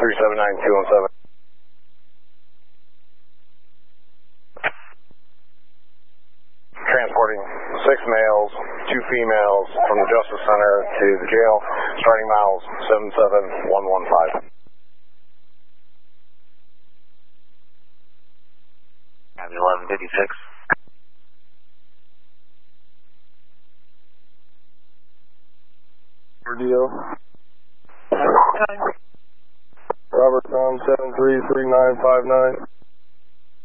379217. Transporting 6 males, 2 females from the Justice Center to the jail, starting miles 77115. Avenue 1156. Deal. Robert Tom 733959.